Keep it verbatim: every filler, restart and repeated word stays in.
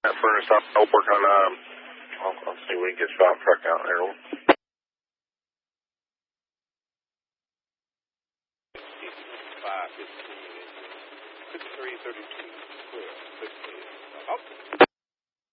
That furnace, I'll work on, um, I'll, I'll see if we can get stop truck out there. five fifteen, six three thirty-two, twelve, sixteen.